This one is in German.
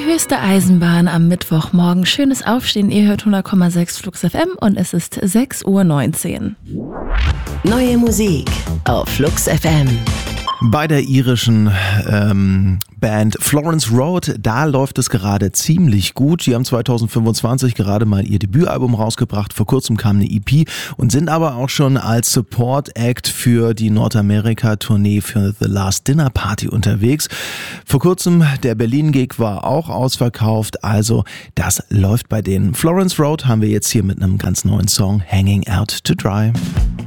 höchste Eisenbahn am Mittwochmorgen. Schönes Aufstehen. Ihr hört 100,6 Flux FM und es ist 6:19 Uhr. Neue Musik auf Flux FM. Bei der irischen Band Florence Road, da läuft es gerade ziemlich gut. Die haben 2025 gerade mal ihr Debütalbum rausgebracht. Vor kurzem kam eine EP und sind aber auch schon als Support-Act für die Nordamerika-Tournee für The Last Dinner Party unterwegs. Vor kurzem, der Berlin-Gig war auch ausverkauft, also das läuft bei denen. Florence Road haben wir jetzt hier mit einem ganz neuen Song, Hanging Out to Dry.